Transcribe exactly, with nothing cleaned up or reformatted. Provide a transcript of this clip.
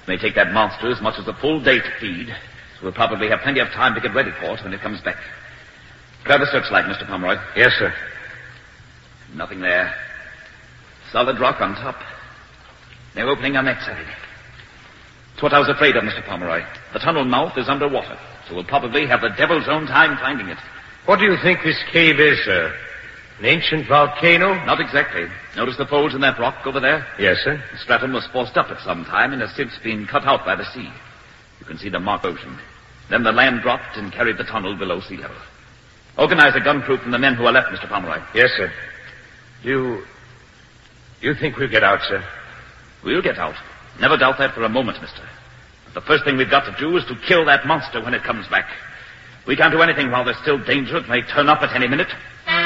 It may take that monster as much as a full day to feed, so we'll probably have plenty of time to get ready for it when it comes back. Grab a searchlight, Mister Pomeroy. Yes, sir. Nothing there. Solid rock on top. No opening on that side. It's what I was afraid of, Mister Pomeroy. The tunnel mouth is underwater, so we'll probably have the devil's own time finding it. What do you think this cave is, sir? An ancient volcano? Not exactly. Notice the folds in that rock over there? Yes, sir. The stratum was forced up at some time and has since been cut out by the sea. You can see the marked ocean. Then the land dropped and carried the tunnel below sea level. Organize a gun crew from the men who are left, Mister Pomeroy. Yes, sir. You... You think we'll get out, sir? We'll get out. Never doubt that for a moment, mister. But the first thing we've got to do is to kill that monster when it comes back. We can't do anything while there's still danger. It may turn up at any minute.